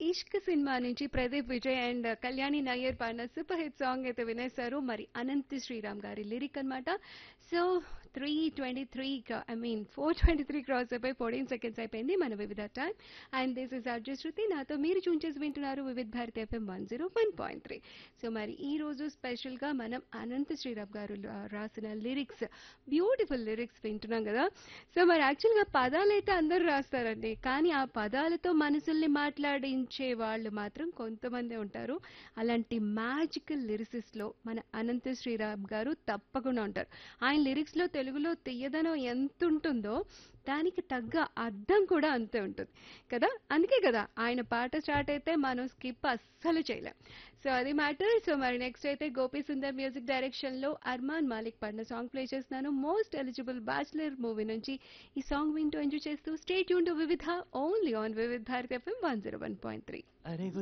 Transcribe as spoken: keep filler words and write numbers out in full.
ఇష్క్ cinema నుంచి Pradeep Vijay and Kalyani Nayar పాడిన super hit song అయితే వినేశారు. మరి అనంత్ శ్రీరామ్ గారి లిరిక్ అన్నమాట. So three twenty three I mean four twenty three cross అయిపోయి ఫోర్టీన్ సెకండ్స్ అయిపోయింది మన వివిధ time. And this is RJ శృతి, నాతో మీరు చూన్ చేసి వింటున్నారు వివిధ Bharati FM one zero one point three. So మరి ఈ రోజు స్పెషల్ గా మనం అనంత్ శ్రీరామ్ గారు రా- రాసిన లిరిక్స్, బ్యూటిఫుల్ లిరిక్స్ వింటున్నాం కదా. సో మరి యాక్చువల్గా పదాలైతే అందరూ రాస్తారండి, కానీ ఆ పదాలతో మనసుల్ని మాట్లాడించే వాళ్ళు మాత్రం కొంతమంది ఉంటారు. అలాంటి మ్యాజికల్ లిరిసిస్ట్ లో మన అనంత శ్రీరామ్ గారు తప్పకుండా ఉంటారు. ఆయన లిరిక్స్ లో తెలుగులో తీయదనం ఎంత ఉంటుందో దానికి తగ్గ అర్థం కూడా అంతే ఉంటుంది కదా. అందుకే కదా ఆయన పాట స్టార్ట్ అయితే మనం స్కిప్ అస్సలు చేయలేం. సో అది మ్యాటర్. సో మరి నెక్స్ట్ అయితే గోపి సుందర్ మ్యూజిక్ డైరెక్షన్ లో అర్మాన్ మాలిక్ పాడిన సాంగ్ ప్లే చేస్తున్నాను. మోస్ట్ ఎలిజిబుల్ బ్యాచులర్ మూవీ నుంచి ఈ సాంగ్ వింటూ ఎంజాయ్ చేస్తూ స్టే ట్యూన్ టు వివిధ ఓన్లీ ఆన్ వివిధ Bharati FM one zero one point three. అరే